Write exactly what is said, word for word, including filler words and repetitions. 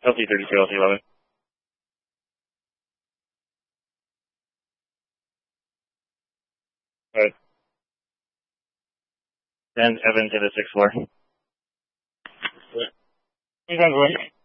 L T thirty-two, L T eleven. Alright. Then Evan to the sixth floor. He's on the way.